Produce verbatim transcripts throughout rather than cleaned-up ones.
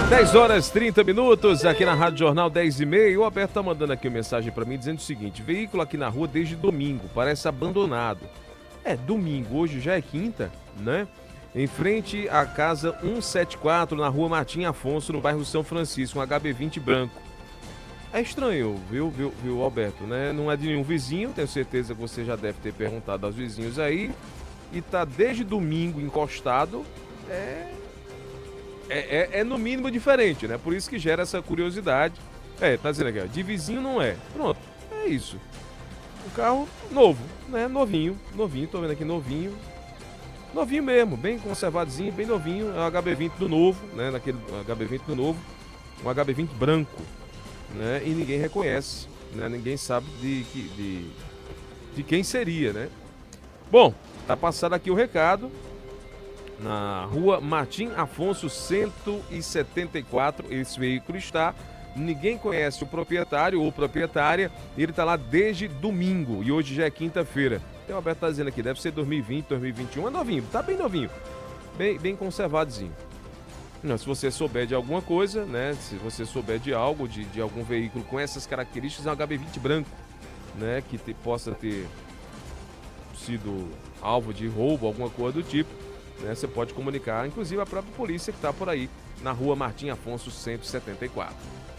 dez horas e trinta minutos, aqui na Rádio Jornal dez e meia. O Alberto tá mandando aqui uma mensagem para mim dizendo o seguinte: veículo aqui na rua desde domingo, parece abandonado. É, domingo, hoje já é quinta, né? Em frente à casa cento e setenta e quatro, na rua Martim Afonso, no bairro São Francisco, um H B vinte branco. É estranho, viu, viu, viu, Alberto, né? Não é de nenhum vizinho, tenho certeza que você já deve ter perguntado aos vizinhos aí. E tá desde domingo encostado, é... É, é, é no mínimo diferente, né? Por isso que gera essa curiosidade. É, tá dizendo aqui, ó, de vizinho não é. Pronto, é isso. Um carro novo, né? Novinho, novinho, tô vendo aqui novinho. Novinho mesmo, bem conservadozinho, bem novinho. É o H B vinte do novo, né? Naquele H B vinte do novo. Um H B vinte branco, né? E ninguém reconhece, né? Ninguém sabe de, de, de quem seria, né? Bom, tá passado aqui o recado. Na rua Martim Afonso cento e setenta e quatro, esse veículo está, ninguém conhece o proprietário ou proprietária, ele está lá desde domingo e hoje já é quinta-feira. Então o Alberto está dizendo aqui, deve ser dois mil e vinte, dois mil e vinte e um, é novinho, tá bem novinho, bem, bem conservadozinho. Não, se você souber de alguma coisa, né, se você souber de algo, de, de algum veículo com essas características, é um H B vinte branco, né, que te, possa ter sido alvo de roubo, alguma coisa do tipo, né, você pode comunicar, inclusive a própria polícia que está por aí, na rua Martim Afonso cento e setenta e quatro.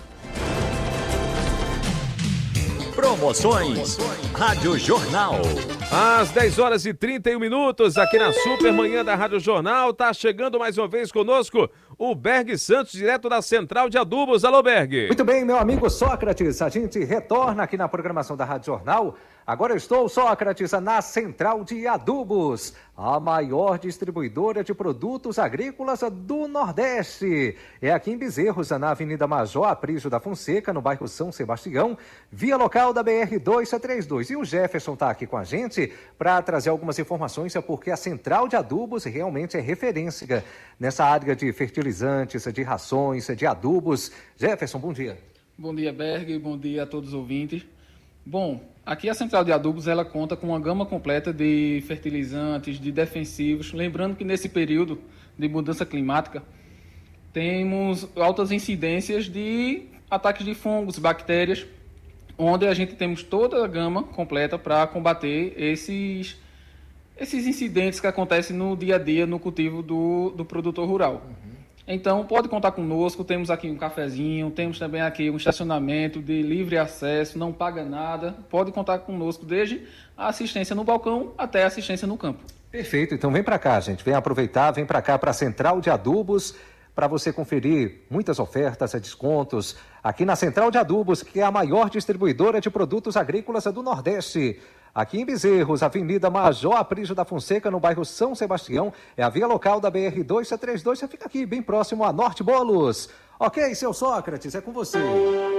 Promoções Rádio Jornal. Às dez horas e trinta e um minutos, aqui na Super Manhã da Rádio Jornal, tá chegando mais uma vez conosco o Berg Santos, direto da Central de Adubos. Alô, Berg. Muito bem, meu amigo Sócrates, a gente retorna aqui na programação da Rádio Jornal. Agora eu estou, Sócrates, na Central de Adubos, a maior distribuidora de produtos agrícolas do Nordeste. É aqui em Bezerros, na Avenida Major Aprígio da Fonseca, no bairro São Sebastião, via local da B R duzentos e trinta e dois. E o Jefferson está aqui com a gente para trazer algumas informações, porque a Central de Adubos realmente é referência nessa área de fertilizantes, de rações, de adubos. Jefferson, bom dia. Bom dia, Berg, bom dia a todos os ouvintes. Bom, aqui a Central de Adubos ela conta com uma gama completa de fertilizantes, de defensivos. Lembrando que nesse período de mudança climática temos altas incidências de ataques de fungos, bactérias, onde a gente temos toda a gama completa para combater esses, esses incidentes que acontecem no dia a dia no cultivo do, do produtor rural. Uhum. Então, pode contar conosco, temos aqui um cafezinho, temos também aqui um estacionamento de livre acesso, não paga nada. Pode contar conosco desde a assistência no balcão até a assistência no campo. Perfeito, então vem para cá, gente, vem aproveitar, vem para cá para a Central de Adubos, para você conferir muitas ofertas, descontos, aqui na Central de Adubos, que é a maior distribuidora de produtos agrícolas do Nordeste. Aqui em Bezerros, Avenida Major Aprígio da Fonseca, no bairro São Sebastião, é a via local da B R duzentos e trinta e dois, você fica aqui bem próximo a Norte Bolos. Ok, seu Sócrates, é com você.